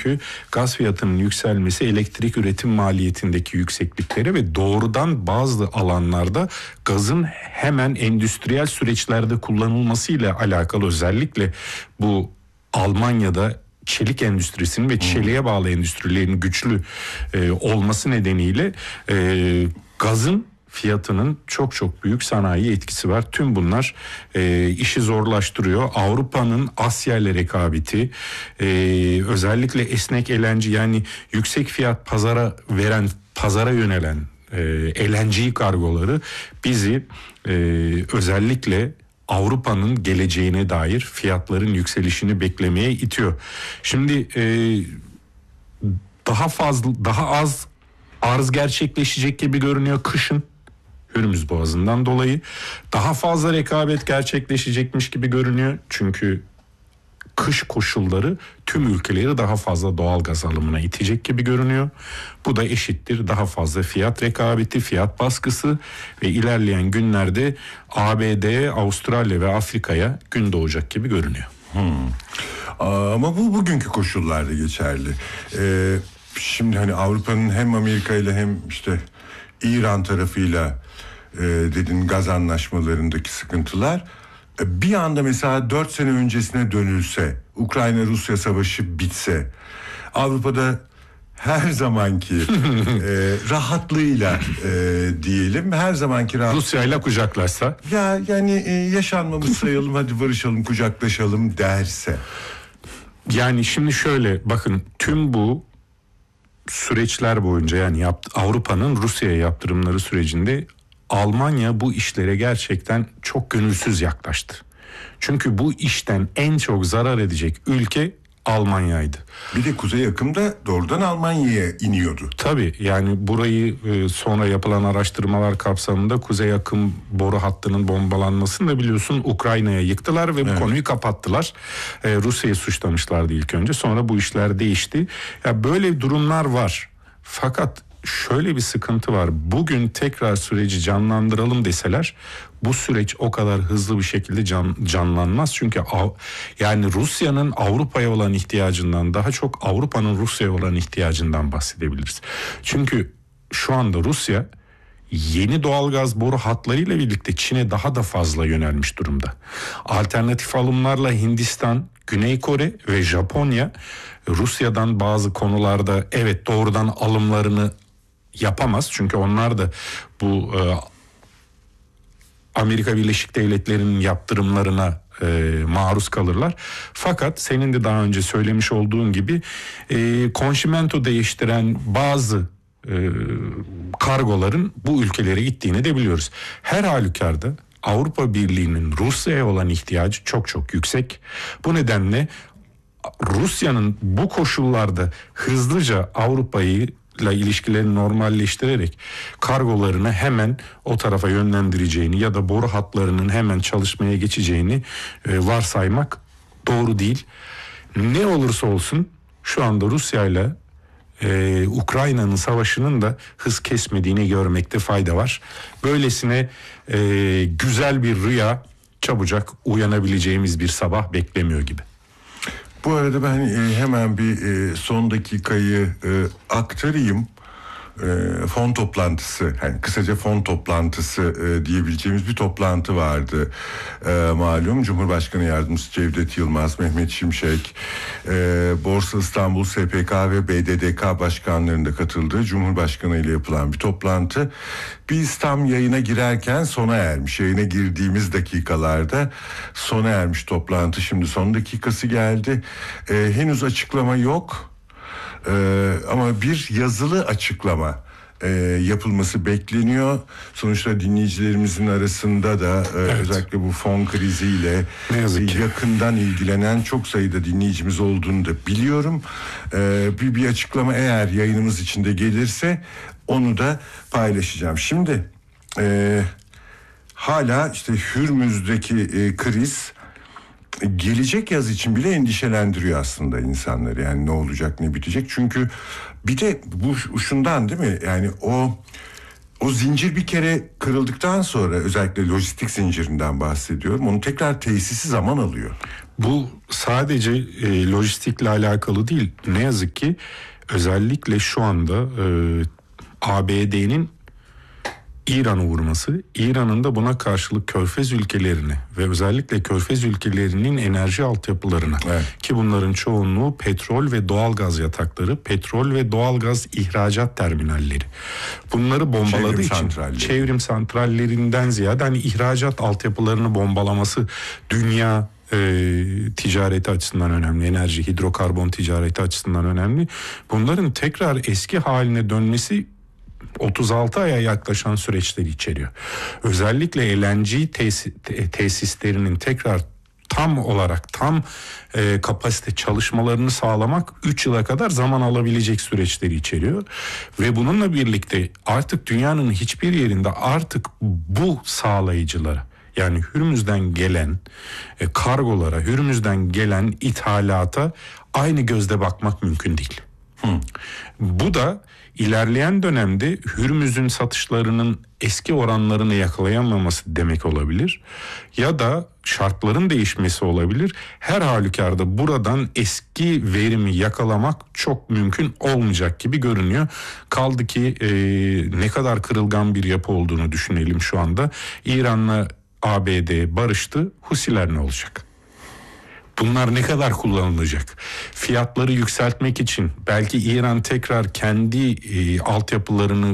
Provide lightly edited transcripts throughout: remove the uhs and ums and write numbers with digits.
Çünkü gaz fiyatının yükselmesi elektrik üretim maliyetindeki yükseklikleri ve doğrudan bazı alanlarda gazın hemen endüstriyel süreçlerde kullanılmasıyla alakalı, özellikle bu Almanya'da çelik endüstrisinin ve çeliğe bağlı endüstrilerin güçlü olması nedeniyle gazın fiyatının çok çok büyük sanayi etkisi var. Tüm bunlar işi zorlaştırıyor. Avrupa'nın Asya ile rekabeti, özellikle esnek elenci, yani yüksek fiyat pazara yönelen LNG kargoları bizi özellikle Avrupa'nın geleceğine dair fiyatların yükselişini beklemeye itiyor. Şimdi daha az arz gerçekleşecek gibi görünüyor kışın. Hürmüz Boğazı'ndan dolayı daha fazla rekabet gerçekleşecekmiş gibi görünüyor. Çünkü kış koşulları tüm ülkeleri daha fazla doğal gaz alımına itecek gibi görünüyor. Bu da eşittir daha fazla fiyat rekabeti, fiyat baskısı ve ilerleyen günlerde ABD, Avustralya ve Afrika'ya gün doğacak gibi görünüyor. Ama bu bugünkü koşullarda geçerli. Şimdi hani Avrupa'nın hem Amerika ile hem işte İran tarafıyla dedin gaz anlaşmalarındaki sıkıntılar bir anda mesela 4 sene öncesine dönülse, Ukrayna-Rusya savaşı bitse, Avrupa'da her zamanki rahatlığıyla diyelim, her zamanki rahatlığıyla Rusya'yla kucaklaşsa, ya yani yaşanmamış sayalım, hadi barışalım, kucaklaşalım derse. Yani şimdi şöyle bakın, tüm bu süreçler boyunca, yani Avrupa'nın Rusya'ya yaptırımları sürecinde Almanya bu işlere gerçekten çok gönülsüz yaklaştı. Çünkü bu işten en çok zarar edecek ülke Almanya'ydı. Bir de kuzey akımda doğrudan Almanya'ya iniyordu. Tabii, yani burayı sonra yapılan araştırmalar kapsamında kuzey akım boru hattının bombalanmasını da biliyorsun Ukrayna'ya yıktılar ve bu konuyu kapattılar. Rusya'yı suçlamışlardı ilk önce, sonra bu işler değişti. Ya böyle durumlar var. Fakat şöyle bir sıkıntı var. Bugün tekrar süreci canlandıralım deseler bu süreç o kadar hızlı bir şekilde canlanmaz. Çünkü yani Rusya'nın Avrupa'ya olan ihtiyacından daha çok Avrupa'nın Rusya'ya olan ihtiyacından bahsedebiliriz. Çünkü şu anda Rusya yeni doğalgaz boru hatlarıyla birlikte Çin'e daha da fazla yönelmiş durumda. Alternatif alımlarla Hindistan, Güney Kore ve Japonya Rusya'dan bazı konularda evet doğrudan alımlarını yapamaz. Çünkü onlar da bu Amerika Birleşik Devletleri'nin yaptırımlarına maruz kalırlar. Fakat senin de daha önce söylemiş olduğun gibi konşimento değiştiren bazı kargoların bu ülkelere gittiğini de biliyoruz. Her halükarda Avrupa Birliği'nin Rusya'ya olan ihtiyacı çok çok yüksek. Bu nedenle Rusya'nın bu koşullarda hızlıca Avrupa'yı ilişkilerini normalleştirerek kargolarını hemen o tarafa yönlendireceğini ya da boru hatlarının hemen çalışmaya geçeceğini varsaymak doğru değil. Ne olursa olsun şu anda Rusya ile Ukrayna'nın savaşının da hız kesmediğini görmekte fayda var. Böylesine güzel bir rüya çabucak uyanabileceğimiz bir sabah beklemiyor gibi. Bu arada ben hemen bir son dakikayı aktarayım. Fon toplantısı, yani kısaca fon toplantısı diyebileceğimiz bir toplantı vardı. Malum Cumhurbaşkanı Yardımcısı Cevdet Yılmaz, Mehmet Şimşek, Borsa İstanbul, SPK ve BDDK başkanlarının da katıldığı Cumhurbaşkanı ile yapılan bir toplantı. Biz tam yayına girerken sona ermiş. Yayına girdiğimiz dakikalarda sona ermiş toplantı. Şimdi son dakikası geldi. Henüz açıklama yok. Ama bir yazılı açıklama yapılması bekleniyor. Sonuçta dinleyicilerimizin arasında da özellikle bu fon kriziyle yakından ilgilenen çok sayıda dinleyicimiz olduğunu da biliyorum. Bir açıklama eğer yayınımız içinde gelirse onu da paylaşacağım. Şimdi hala işte Hürmüz'deki kriz gelecek yaz için bile endişelendiriyor aslında insanları. Yani ne olacak, ne bitecek? Çünkü bir de bu şundan değil mi? Yani o o zincir bir kere kırıldıktan sonra, özellikle lojistik zincirinden bahsediyorum, onun tekrar tesisi zaman alıyor. Bu sadece lojistikle alakalı değil. Ne yazık ki özellikle şu anda ABD'nin İran'ı vurması, İran'ın da buna karşılık Körfez ülkelerini ve özellikle Körfez ülkelerinin enerji altyapılarına, ki bunların çoğunluğu petrol ve doğalgaz yatakları, petrol ve doğalgaz ihracat terminalleri. Bunları bombaladığı için çevrim santrallerinden ziyade hani ihracat altyapılarını bombalaması dünya ticareti açısından önemli, enerji, hidrokarbon ticareti açısından önemli. Bunların tekrar eski haline dönmesi 36 aya yaklaşan süreçleri içeriyor. Özellikle LNG tesislerinin tekrar tam kapasite çalışmalarını sağlamak 3 yıla kadar zaman alabilecek süreçleri içeriyor. Ve bununla birlikte artık dünyanın hiçbir yerinde artık bu sağlayıcılara, yani Hürmüz'den gelen kargolara, Hürmüz'den gelen ithalata aynı gözle bakmak mümkün değil. Bu da ilerleyen dönemde Hürmüz'ün satışlarının eski oranlarını yakalayamaması demek olabilir. Ya da şartların değişmesi olabilir. Her halükarda buradan eski verimi yakalamak çok mümkün olmayacak gibi görünüyor. Kaldı ki ne kadar kırılgan bir yapı olduğunu düşünelim şu anda. İran'la ABD barıştı. Husiler ne olacak? Bunlar ne kadar kullanılacak? Fiyatları yükseltmek için belki İran tekrar kendi altyapılarını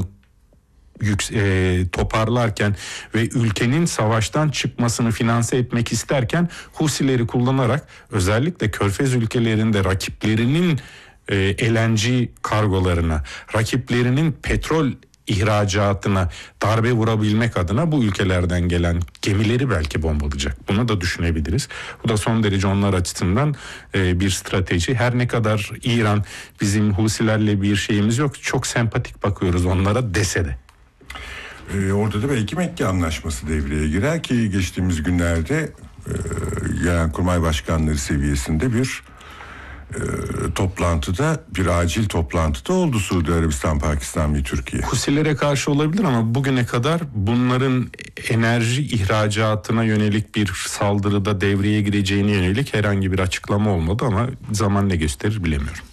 toparlarken ve ülkenin savaştan çıkmasını finanse etmek isterken Husileri kullanarak özellikle Körfez ülkelerinde rakiplerinin LNG kargolarına, rakiplerinin petrol ihracatına darbe vurabilmek adına bu ülkelerden gelen gemileri belki bombalayacak. Bunu da düşünebiliriz. Bu da son derece onlar açısından bir strateji. Her ne kadar İran bizim Husilerle bir şeyimiz yok, çok sempatik bakıyoruz onlara dese de. Orada da belki Mekke Anlaşması devreye girer ki geçtiğimiz günlerde Genelkurmay Başkanları seviyesinde bir toplantıda, bir acil toplantıda oldu Suudi Arabistan, Pakistan ve Türkiye. Husilere karşı olabilir ama bugüne kadar bunların enerji ihracatına yönelik bir saldırıda devreye gireceğine yönelik herhangi bir açıklama olmadı ama zaman ne gösterir bilemiyorum.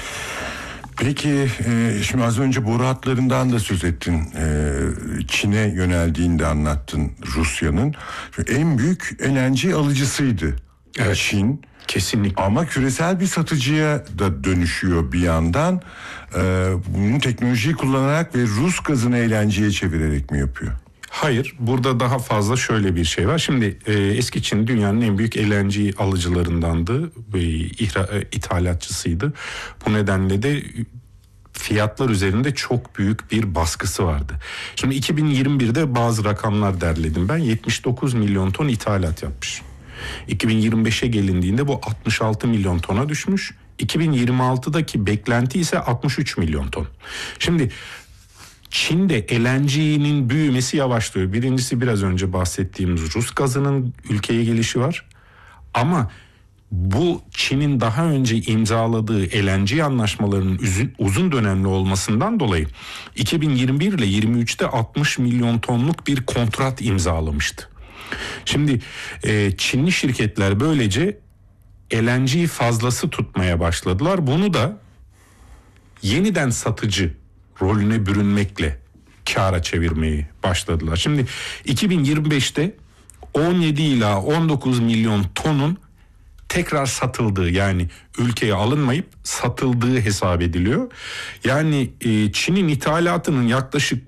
Peki şimdi az önce boru hatlarından da söz ettin. Çin'e yöneldiğini de anlattın Rusya'nın. En büyük LNG alıcısıydı Çin. Kesinlikle. Ama küresel bir satıcıya da dönüşüyor bir yandan. Bunun teknolojiyi kullanarak ve Rus gazını LNG'ye çevirerek mi yapıyor? Hayır, burada daha fazla şöyle bir şey var. Şimdi eski Çin dünyanın en büyük LNG alıcılarındandı, ithalatçısıydı. Bu nedenle de fiyatlar üzerinde çok büyük bir baskısı vardı. Şimdi 2021'de bazı rakamlar derledim ben. 79 milyon ton ithalat yapmış. 2025'e gelindiğinde bu 66 milyon tona düşmüş. 2026'daki beklenti ise 63 milyon ton. Şimdi Çin'de LNG'nin büyümesi yavaşlıyor. Birincisi biraz önce bahsettiğimiz Rus gazının ülkeye gelişi var. Ama bu Çin'in daha önce imzaladığı LNG anlaşmalarının uzun dönemli olmasından dolayı 2021 ile 23'te 60 milyon tonluk bir kontrat imzalamıştı. Şimdi Çinli şirketler böylece LNG fazlası tutmaya başladılar. Bunu da yeniden satıcı rolüne bürünmekle kâra çevirmeyi başladılar. Şimdi 2025'te 17 ila 19 milyon tonun tekrar satıldığı, yani ülkeye alınmayıp satıldığı hesap ediliyor. Yani Çin'in ithalatının yaklaşık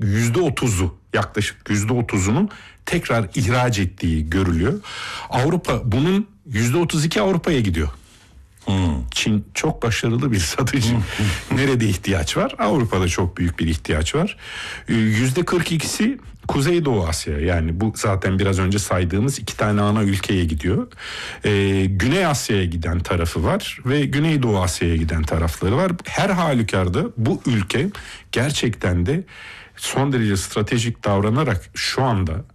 %30'unun tekrar ihraç ettiği görülüyor. Avrupa bunun %32 Avrupa'ya gidiyor. Çin çok başarılı bir satıcı. Nerede ihtiyaç var? Avrupa'da çok büyük bir ihtiyaç var. %42'si Kuzeydoğu Asya, yani bu zaten biraz önce saydığımız 2 tane ana ülkeye gidiyor. Güney Asya'ya giden tarafı var ve Güneydoğu Asya'ya giden tarafları var. Her halükarda bu ülke gerçekten de son derece stratejik davranarak şu anda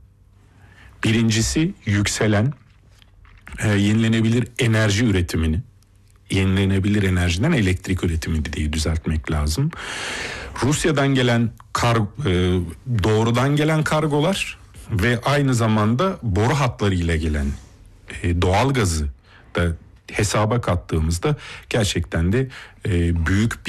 birincisi yükselen yenilenebilir enerji üretimini, yenilenebilir enerjiden elektrik üretimi diye düzeltmek lazım. Rusya'dan gelen doğrudan gelen kargolar ve aynı zamanda boru hatlarıyla gelen doğal gazı da hesaba kattığımızda gerçekten de büyük